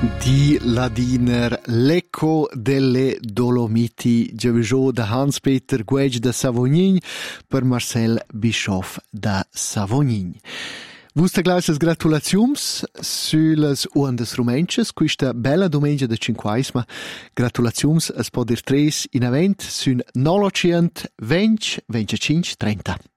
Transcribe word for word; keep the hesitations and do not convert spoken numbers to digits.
Di Ladiner, l'eco delle Dolomiti, Giovigio da Hans-Peter Gueg da Savognin per Marcel Bischoff da Savognin. Vuste glaisas gratulaziums sulle uandas rumenches, questa bella domenica de cinquaisma. Gratulaziums es poder tres in avent sun nolocient venti, venticinque, trenta.